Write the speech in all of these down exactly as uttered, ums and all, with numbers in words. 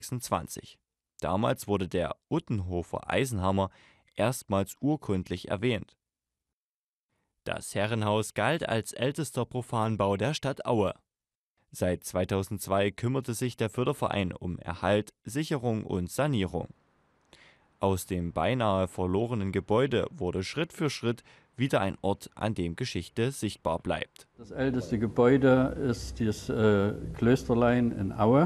sechsundzwanzig. Damals wurde der Uttenhofer Eisenhammer erstmals urkundlich erwähnt. Das Herrenhaus galt als ältester Profanbau der Stadt Aue. Seit zweitausendzwei kümmerte sich der Förderverein um Erhalt, Sicherung und Sanierung. Aus dem beinahe verlorenen Gebäude wurde Schritt für Schritt wieder ein Ort, an dem Geschichte sichtbar bleibt. Das älteste Gebäude ist das äh, Klösterlein in Aue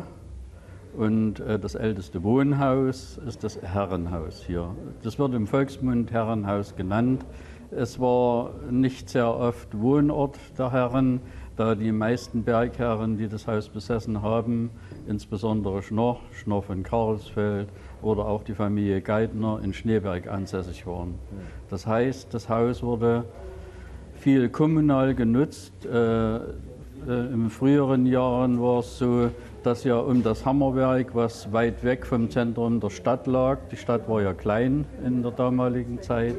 und äh, das älteste Wohnhaus ist das Herrenhaus hier. Das wird im Volksmund Herrenhaus genannt. Es war nicht sehr oft Wohnort der Herren, da die meisten Bergherren, die das Haus besessen haben, insbesondere Schnorr, Schnorr von Karlsfeld oder auch die Familie Geithner in Schneeberg ansässig waren. Das heißt, das Haus wurde viel kommunal genutzt. Äh, äh, in früheren Jahren war es so, dass ja um das Hammerwerk, was weit weg vom Zentrum der Stadt lag, die Stadt war ja klein in der damaligen Zeit,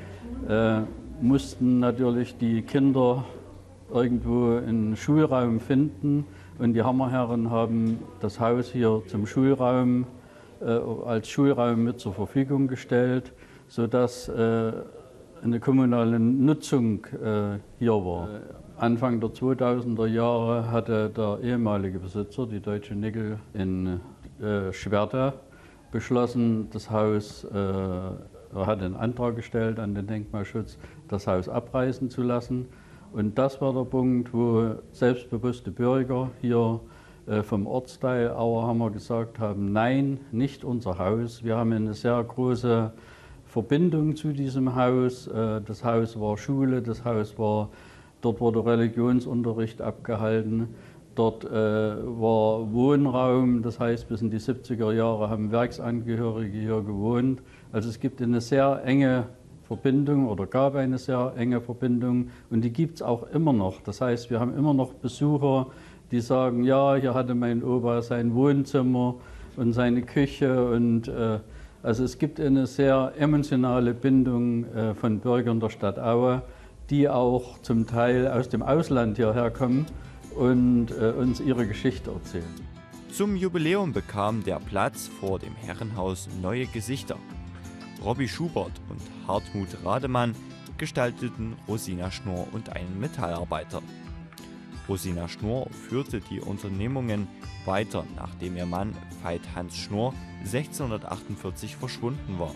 äh, mussten natürlich die Kinder irgendwo einen Schulraum finden und die Hammerherren haben das Haus hier zum Schulraum, äh, als Schulraum mit zur Verfügung gestellt, sodass äh, eine kommunale Nutzung äh, hier war. Äh, Anfang der zweitausender Jahre hatte der ehemalige Besitzer, die Deutsche Nickel in äh, Schwerte, beschlossen, das Haus, äh, er hat einen Antrag gestellt an den Denkmalschutz, das Haus abreißen zu lassen. Und das war der Punkt, wo selbstbewusste Bürger hier äh, vom Ortsteil Auerhammer gesagt haben, nein, nicht unser Haus. Wir haben eine sehr große Verbindung zu diesem Haus. Äh, das Haus war Schule, das Haus war, dort wurde Religionsunterricht abgehalten. Dort äh, war Wohnraum, das heißt bis in die siebziger Jahre haben Werksangehörige hier gewohnt. Also es gibt eine sehr enge Verbindung oder gab eine sehr enge Verbindung und die gibt es auch immer noch. Das heißt, wir haben immer noch Besucher, die sagen, ja, hier hatte mein Opa sein Wohnzimmer und seine Küche. Und äh, also es gibt eine sehr emotionale Bindung äh, von Bürgern der Stadt Aue, die auch zum Teil aus dem Ausland hierher kommen und äh, uns ihre Geschichte erzählen. Zum Jubiläum bekam der Platz vor dem Herrenhaus neue Gesichter. Robby Schubert und Hartmut Rademann gestalteten Rosina Schnorr und einen Metallarbeiter. Rosina Schnorr führte die Unternehmungen weiter, nachdem ihr Mann Veit Hans Schnorr sechzehnhundertachtundvierzig verschwunden war.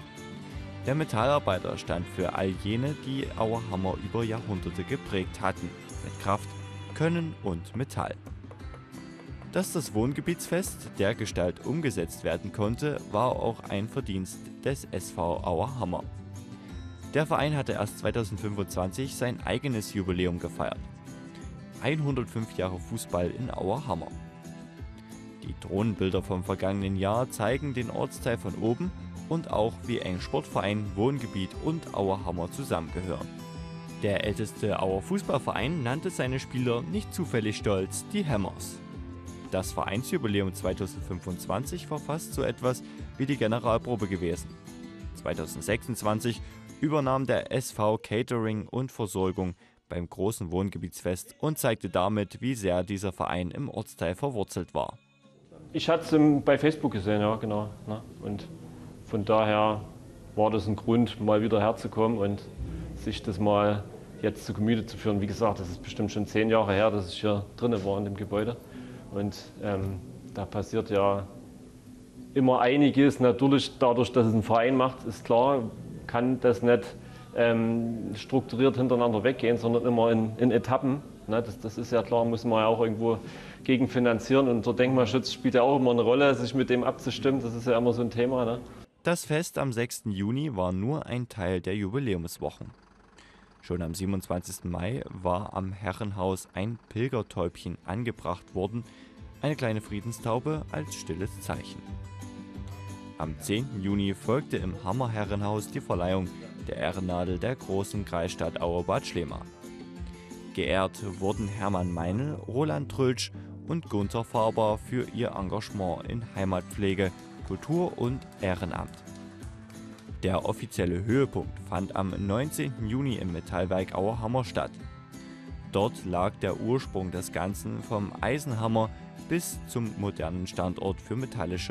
Der Metallarbeiter stand für all jene, die Auerhammer über Jahrhunderte geprägt hatten, mit Kraft, Können und Metall. Dass das Wohngebietsfest dergestalt umgesetzt werden konnte, war auch ein Verdienst des S V Auerhammer. Der Verein hatte erst zweitausendfünfundzwanzig sein eigenes Jubiläum gefeiert. hundertfünf Jahre Fußball in Auerhammer. Die Drohnenbilder vom vergangenen Jahr zeigen den Ortsteil von oben und auch, wie eng Sportverein, Wohngebiet und Auerhammer zusammengehören. Der älteste Auer Fußballverein nannte seine Spieler nicht zufällig stolz die Hammers. Das Vereinsjubiläum zweitausendfünfundzwanzig war fast so etwas wie die Generalprobe gewesen. zweitausendsechsundzwanzig übernahm der S V Catering und Versorgung beim großen Wohngebietsfest und zeigte damit, wie sehr dieser Verein im Ortsteil verwurzelt war. Ich hatte es bei Facebook gesehen, ja genau. Und von daher war das ein Grund, mal wieder herzukommen und sich das mal jetzt zu Gemüte zu führen. Wie gesagt, das ist bestimmt schon zehn Jahre her, dass ich hier drinnen war in dem Gebäude. Und ähm, da passiert ja immer einiges. Natürlich dadurch, dass es ein Verein macht, ist klar, kann das nicht ähm, strukturiert hintereinander weggehen, sondern immer in, in Etappen. Ne, das, das ist ja klar, muss man ja auch irgendwo gegenfinanzieren. Und der Denkmalschutz spielt ja auch immer eine Rolle, sich mit dem abzustimmen. Das ist ja immer so ein Thema. Ne? Das Fest am sechsten Juni war nur ein Teil der Jubiläumswochen. Schon am siebenundzwanzigsten Mai war am Herrenhaus ein Pilgertäubchen angebracht worden, eine kleine Friedenstaube als stilles Zeichen. Am zehnten Juni folgte im Hammerherrenhaus die Verleihung der Ehrennadel der großen Kreisstadt Auerbad Schlema. Geehrt wurden Hermann Meinl, Roland Tröltsch und Gunther Faber für ihr Engagement in Heimatpflege, Kultur und Ehrenamt. Der offizielle Höhepunkt fand am neunzehnten Juni im Metallwerk Auerhammer statt. Dort lag der Ursprung des Ganzen vom Eisenhammer bis zum modernen Standort für metallische